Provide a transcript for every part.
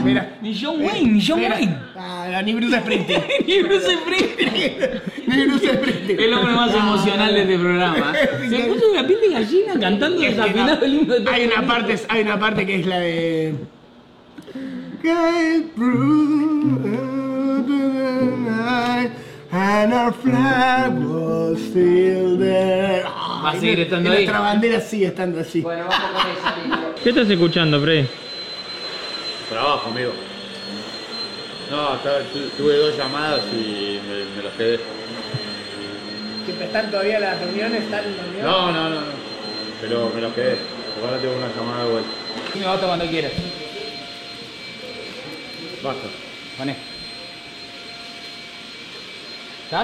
Mira. Ni John Wayne, ni John Wayne. Ah, ni Bruce Springsteen. Ni Bruce Springsteen. Ni Bruce Springsteen. El hombre más emocional de este programa. Se puso una piel de gallina cantando desafinado el himno de Hay una parte que es la de... Guide through the night and our flag was still there. Va a seguir estando y ahí. Nuestra bandera sigue estando así. Bueno, vamos con esa, listo. ¿Qué estás escuchando, Freddy? Trabajo, amigo. No, tuve 2 llamadas y me las quedé. ¿Siempre están todavía las reuniones? ¿Están en reuniones? No. Pero me las quedé. Ahora tengo una llamada de vuelta. Dime basta cuando quieras. Basta. Poné. ¿Estás?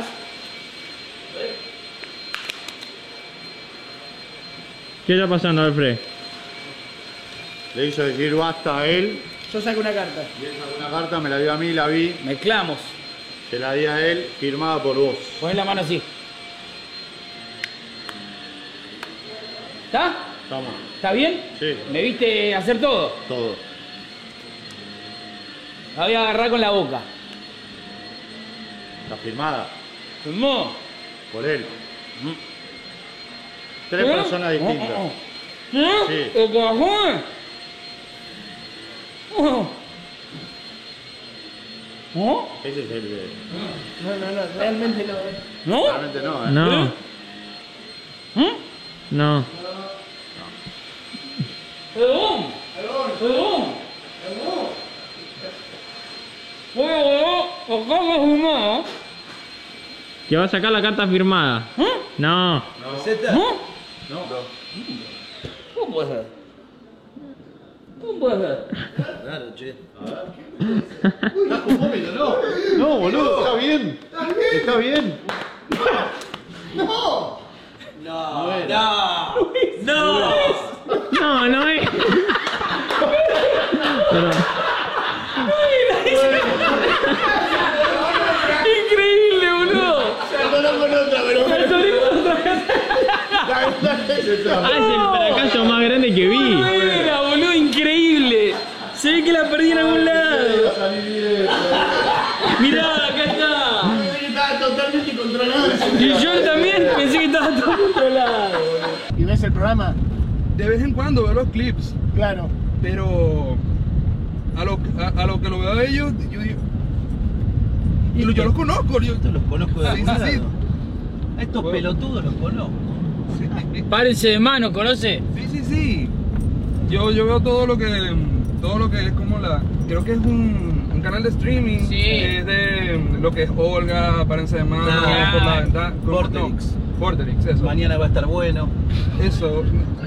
¿Qué está pasando, Alfred? Le hizo decir basta a él. Yo saco una carta. Y él sacó una carta, me la dio a mí, la vi. Mezclamos. Se la di a él, firmada por vos. Poné la mano así. ¿Está? Estamos. ¿Está bien? Sí. ¿Me viste hacer todo? Todo. La voy a agarrar con la boca. Está firmada ¿Firmó? por él. 3 personas distintas. ¿Qué? Sí. ¿El corazón? ¿No? Ese es el de... No, realmente no. ¿No? Realmente no, ¿eh? No. No. ¡Perdón! ¡Perdón! Acá me fumó. ¿Que va a sacar la carta firmada? No. ¿No? ¿Cómo puede ser? ¿Cómo puede ser? Claro, che. ¿Estás con vómito? No. No, boludo, está bien. Está bien. No. No, no es. Pero, Increíble, boludo. Saltó con otra, pero... es el fracaso más grande que vi. Mira, boludo, increíble. Se ve que la perdí en algún lado. Mirá, acá está. Pensé que estaba totalmente controlado. Y yo también pensé que estaba todo controlado. ¿Y ves el programa? De vez en cuando veo los clips, Claro. pero a lo que lo veo a ellos, yo digo... Y yo los conozco, yo... Estos los conozco de Sí, algún sí, sí. lado. A estos pelotudos los conozco. Párense de mano, ¿conoce? Sí. Yo veo todo lo que es como la... Creo que es un canal de streaming. Sí. Es de lo que es Olga, Párense de mano, Claro. Por la Ventana. Vorterix. Vorterix, eso. Mañana va a estar bueno. Eso.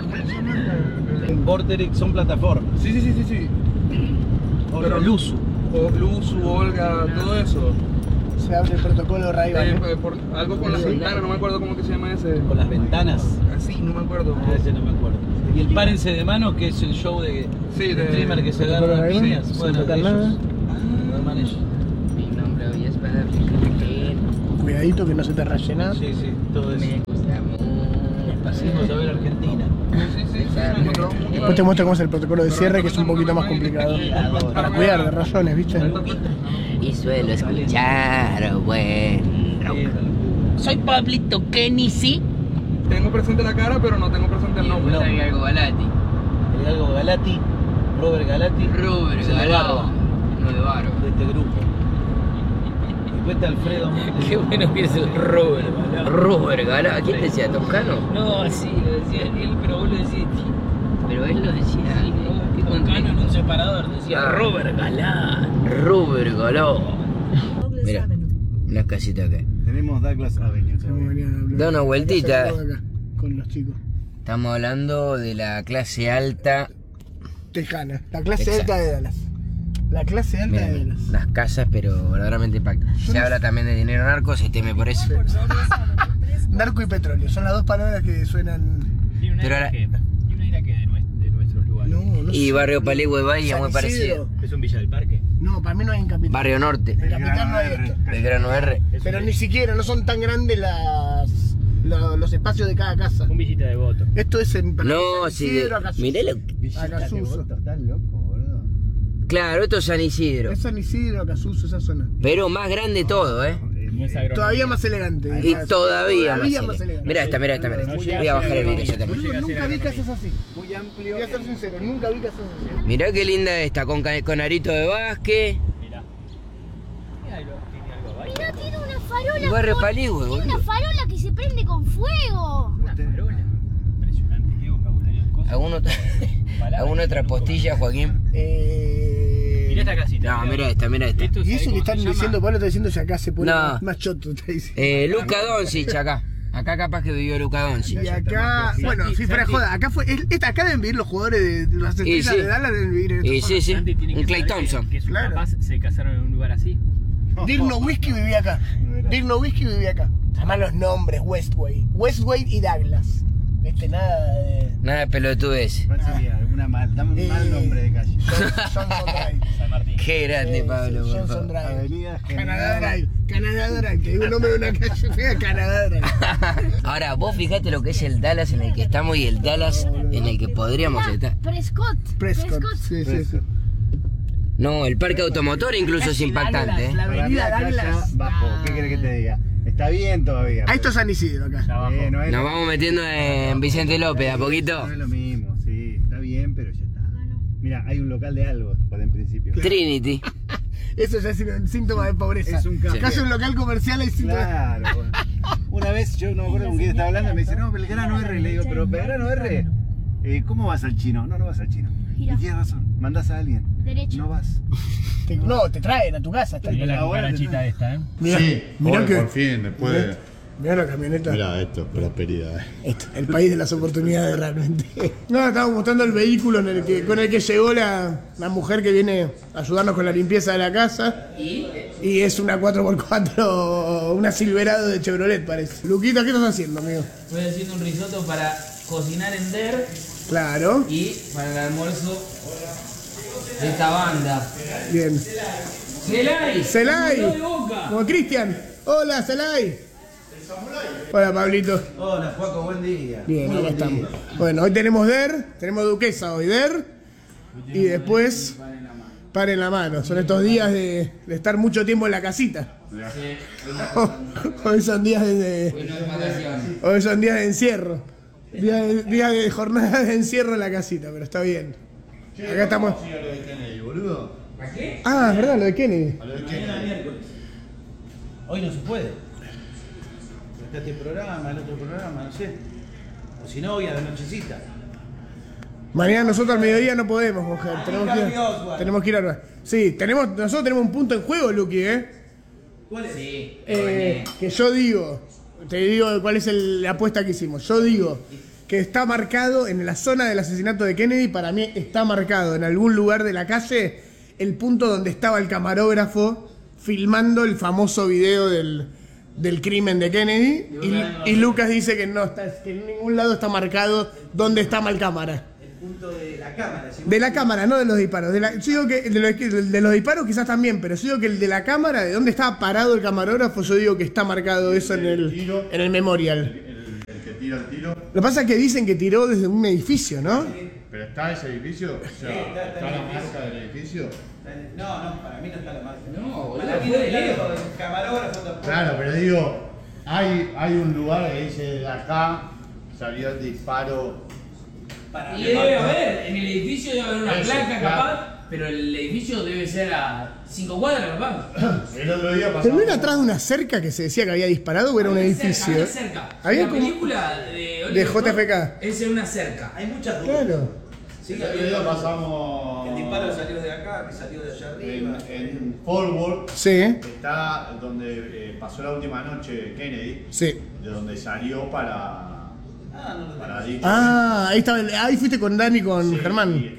Vorterix son plataformas. Sí. Pero Luzu. Luzu, Olga, todo eso. Se abre el protocolo Ray-Ban. Algo con las ventanas, no me acuerdo cómo que se llama ese. Con las ventanas. Así, no me acuerdo. Ah, ese no me acuerdo. Y el Párense de Mano, que es el show de streamer que se agarran a piñas. sin Bueno, tocar de ellos. nada. Lo arman ellos. Mi nombre hoy es Pedro. Cuidadito que no se te raye nada. Sí, todo eso. Me gusta mucho. Pasemos a ver Argentina. Sí. Después te muestro cómo es el protocolo de cierre, que es un poquito más complicado. Para cuidar de rayones, ¿viste? Y suelo escuchar buen rock. Soy Pablito Kenny, ¿sí? Tengo presente la cara, pero no tengo presente el nombre. No. Hay algo Galati. Hay algo Galati, Robert Galati. Robert es el de Galati. barba No de barba. de este grupo. Después está Alfredo Montes. Qué bueno que es el Robert Galati. Robert Galati. ¿Quién decía? ¿Toscano? No, sí, lo decía él, pero vos lo decís. Pero él lo decía. Sí, Toscano en un separador decía Robert Galati. Robert Galati. Mira, una casita acá. Tenemos Douglas Avenue. Da una vueltita. Con los chicos. Estamos hablando de la clase alta. Tejana. La clase Exacto. alta de Dallas. La clase alta Mira, de Dallas. las casas, pero verdaderamente impactantes. Se habla también de dinero narco, se teme por eso. Narco y petróleo. Son las dos palabras que suenan... Pero ahora, ¿Y una era que de nuestros lugares? No y sé. Barrio Palegua y Bahía, San muy Isidro. parecido. ¿Es un Villa del Parque? No, para mí no hay en Capital. Barrio Norte, En Capital no hay esto. Belgrano R. Pero ni siquiera, no son tan grandes los espacios de cada casa. Un Villita de Voto. Esto es en No, San sí, Isidro, Acasuso. mirá lo Acasuso. Estás loco, boludo. Claro, esto es San Isidro. Es San Isidro, Acasuso, esa zona. Pero más grande todo, ¿eh? No es agronomía. Todavía más elegante. Y todavía más elegante. elegante. Mirá esta, mirá esta, mirá esta. Voy a bajar el vídeo yo también. Boludo, nunca vi casas así. Muy amplio. Voy a ser sincero, nunca vi casas así. Mirá qué linda esta, con arito de básquet. Mirá. Mirá, tiene algo ahí. Mirá, tiene una farola. Y barrio con- Paligüe, Tiene una boludo. farola que se prende con fuego. Una farola. Impresionante, qué vocabulario de cosas. ¿Alguna otra postilla, Joaquín? Mirá esta casita. No, mirá esta, mirá esta. Esto, Y ¿sabés eso que cómo están se llama? diciendo, Pablo está diciendo que acá se pone No. más choto, está diciendo. Luka Doncic acá. Acá capaz que vivió Luka Doncic. Y acá, bueno, si fuera joda, acá fue, acá deben vivir los jugadores de las estrellas sí. de Dallas, deben vivir en Y esta sí, sí, Santi tiene que un Clay saber Thompson. Que sus Claro. papás se casaron en un lugar así. zona. Dirk Nowitzki vivía acá. Dirk Nowitzki vivía acá. Además los nombres, Westway y Douglas. Nada de... Nada de pelotudes. ¿Cuál sería? Dame un mal nombre de calle. Johnson Drive. San Martín. Qué grande, Pablo, por Johnson favor. Drive. Avenida Canadá Drive. Canadá Drive. Que digo el nombre de una calle fea, Canadá Drive. Ahora, vos fijate lo que es el Dallas en el que estamos y el Dallas en el que podríamos estar. Prescott. Prescott. Sí, sí, sí. No, el parque automotor incluso es impactante, ¿eh? La Para mí avenida acá ya Douglas. bajó. ¿Qué querés que te diga? Está bien todavía. Ahí está San Isidro acá. No es, Nos vamos metiendo en Vicente López a poquito. no es lo mismo, sí. Está bien, pero ya está. Mira, hay un local de algo, por en principio. Trinity. Eso ya es un síntoma de pobreza. Es un café. Casi un local comercial hay síntoma. Claro. Bueno. Una vez, yo no me acuerdo con quién estaba hablando, me dice, no, Belgrano R. Le digo, pero Belgrano R, ¿cómo vas al chino? No vas al chino. Gira. Y tienes razón, mandás a alguien. Derecho. No vas. No, te traen a tu casa. Está Mirá la Ahora cucarachita esta, ¿eh? Mirá, Sí, mirá hoy, que- por fin, después de... Mirá la camioneta. Mirá esto, prosperidad. El país de las oportunidades realmente. No, estamos mostrando el vehículo con el que llegó la mujer que viene a ayudarnos con la limpieza de la casa. Y es una 4x4, una Silverado de Chevrolet parece. Luquita, ¿qué estás haciendo, amigo? Estoy haciendo un risotto para cocinar en Der Claro, y para el almuerzo de esta banda. bien. ¡Celay! Celay, de Boca! como Cristian. Hola, Celay. Hola, Pablito. Hola, Juaco, buen día. Bien, acá estamos. Bueno, hoy tenemos tenemos Duquesa hoy, y después Par en la Mano. Son estos días de estar mucho tiempo en la casita. Hoy son días hoy son días de encierro. Días de jornada de encierro en la casita, pero está bien. Acá estamos. Ah, es verdad, lo de Kennedy. Hoy no se puede. Está este programa, el otro programa, no sé. O si no, hoy a la nochecita. Mañana nosotros al mediodía no podemos, mujer. Tenemos que ir a... Sí, nosotros tenemos un punto en juego, Luqui, ¿eh? ¿Cuál es? Sí. Que yo digo, te digo cuál es la apuesta que hicimos. Yo digo que está marcado en la zona del asesinato de Kennedy, para mí está marcado en algún lugar de la calle el punto donde estaba el camarógrafo filmando el famoso video del crimen de Kennedy. Y Lucas dice que no está, que en ningún lado está marcado dónde estaba el cámara. Punto de la cámara. De la cámara, no de los disparos. Yo digo que el de los disparos quizás también, pero yo digo que el de la cámara, de dónde estaba parado el camarógrafo, yo digo que está marcado eso en el memorial. El que tira el tiro. Lo que pasa es que dicen que tiró desde un edificio, ¿no? ¿Pero está ese edificio? O sea, ¿está la marca del edificio? No, para mí no está la marca. No, boludo, Para mí fue no de está lejos. el camarógrafo tampoco. Claro, pero digo, hay un lugar que dice de acá salió el disparo. Y debe haber, en el edificio debe haber una Eso, placa claro. capaz, pero el edificio debe ser a 5 cuadras capaz. El otro día pasamos. Pero no era atrás de una cerca que se decía que había disparado o era un edificio. Había cerca. Había La como- película de JFK. es en una cerca. Hay muchas dudas. Claro. Sigue El otro día habiendo. pasamos. El disparo salió de acá, que salió de allá arriba. En Forward Sí, está donde pasó la última noche Kennedy, sí. de donde salió para dicho. Ah, ahí fuiste con Dani, con Sí, Germán. Y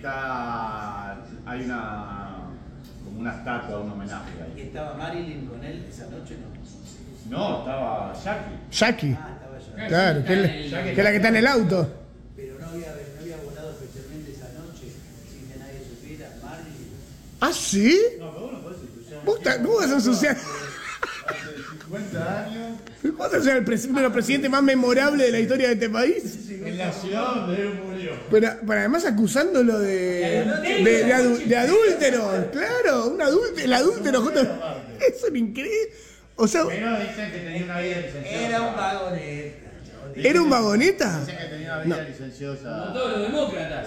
hay como una estatua, un homenaje ¿Y ahí. estaba Marilyn con él esa noche? No. No, estaba Jackie. Jackie. Ah, estaba yo. Claro, que es la que está en el auto. Pero no había volado especialmente esa noche sin que nadie supiera. Marilyn. ¿Ah, sí? No, pero vos no podés ensuciar. ¿Vos ¿Cómo vas a ensuciar? 50 años. ¿Cuándo es uno de los presidentes más memorables de la historia de este país? En la ciudad donde él murió. Pero además acusándolo de adúltero. Claro, el adúltero. Eso es increíble. O sea, Pero dicen que tenía una vida licenciosa. Era un vagoneta. ¿era un vagoneta? Dicen que tenía una vida licenciosa. Como todos los demócratas.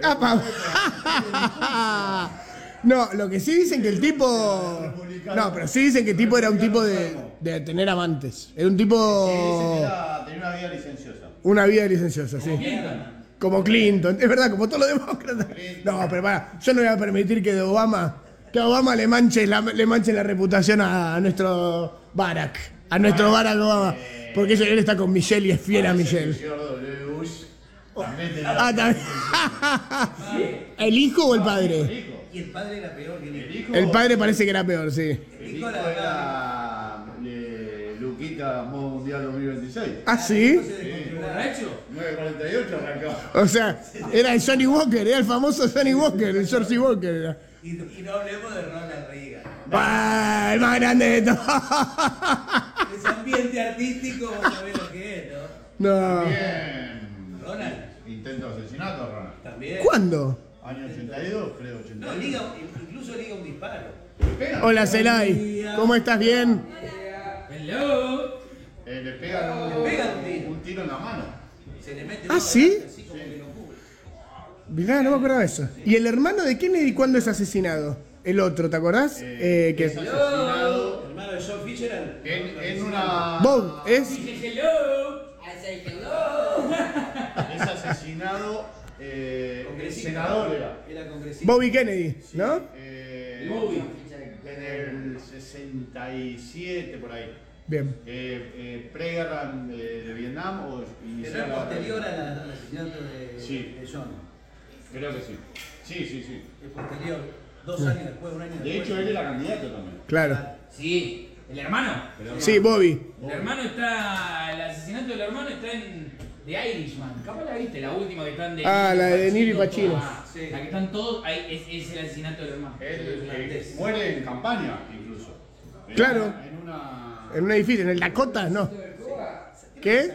No, lo que sí dicen que el tipo... No, pero sí dicen que el tipo era un tipo de tener amantes. Era un tipo... Tenía una vida licenciosa. Una vida licenciosa, sí. Como Clinton, es verdad, como todos los demócratas. No, pero para, yo no voy a permitir que a Obama le manche la reputación a nuestro Barack. A nuestro Barack Obama. Porque él está con Michelle y es fiel a Michelle. También. ¿El hijo o el padre? Y el padre era peor que el hijo. El padre parece que era peor, sí. El hijo era Luquita modo mundial 2026. ¿Ah, sí? ¿Borracho? 9:48 arrancó. O sea, era el Johnny Walker, era el famoso Johnny Walker, el George Walker era. Y no hablemos de Ronald Reagan. ¡Ah, el más grande de todos! Ese ambiente artístico, vos sabés lo que es, ¿no? No. Bien. Ronald. Intento de asesinato, Ronald. También. ¿Cuándo? Año 82, creo, 82. Incluso liga un disparo. Hola, Celay. ¿Cómo estás? ¿Bien? Hello. Le pegan un tiro en la mano. Se le mete ¿Ah, sí? así como que lo cubre. Mirá, no me acordaba de eso. ¿Y el hermano de Kennedy cuándo es asesinado? El otro, ¿te acordás? Es asesinado El hermano de John Fitzgerald. en una... Bob, ¿es? Hello. I say hello. Es asesinado... senador era. Era congresista. Bobby Kennedy, ¿no? Bobby. En el 67, por ahí. Bien. Preguerra de Vietnam o Pero es posterior al asesinato de John. Creo que sí. Sí. Es posterior. 2 años después, 1 año después. De hecho, él era candidato también. Claro. Sí, el hermano. Sí, Bobby. El hermano está. El asesinato del hermano está en The Irishman. ¿Cómo la viste? La última que están de. Ah, la de De Niro y Pacino. La que están todos. Ahí es el asesinato del hermano. Él muere en campaña, incluso. Claro. En En un edificio, en el Dakota, no. ¿Qué?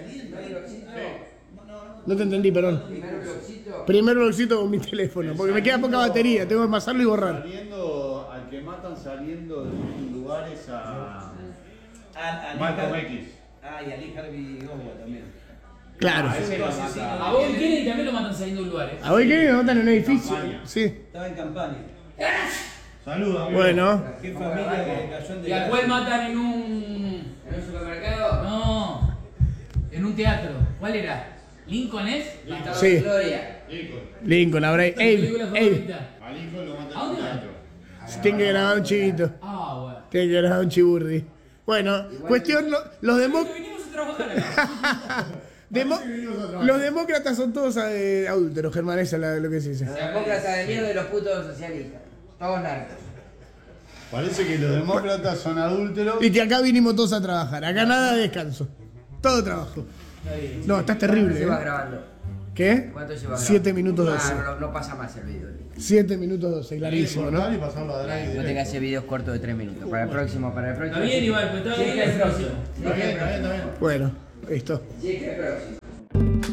No te entendí, perdón. Primer blogcito con mi teléfono, porque me queda poca batería, tengo que pasarlo y borrar. Saliendo, al que matan saliendo de muchos lugares a Malcolm X. Y a Lee Harvey Oswald también. Claro. A Bobby Kennedy también lo matan saliendo de un lugar, ¿A hoy qué? ¿Me matan en un edificio? Sí. Estaba en campaña. Saludos. Bueno. Qué familia que cayó en ¿Y a cuál matan en un supermercado? No, en un teatro. ¿Cuál era? ¿Lincoln es? Sí. Gloria. Lincoln, habrá. ¿Tu película favorita? A Lincoln lo ¿A matan en dónde el va? teatro. Tienen que grabar un chivito. Bueno. Tienen que grabar un chiburri. Bueno, cuestión, los demócratas. Vinimos a trabajar acá. Los demócratas son todos adúlteros, Germán, eso es lo que se dice. Los demócratas de mierda y los putos socialistas. Todos narcos. Parece que los demócratas son adúlteros. Y que acá vinimos todos a trabajar. Acá nada de descanso. Todo trabajo. No, estás terrible. ¿Cuánto llevas grabando? ¿Qué? ¿Cuánto llevas grabando? 7 minutos 12. No pasa más el video. 7 minutos 12, clarísimo, ¿no? Y pasarlo a Draghi No te hagas videos cortos de 3 minutos. Para el próximo. Está bien, igual, pero está bien el próximo. Está bien. Bueno, listo. Sí, que el próximo.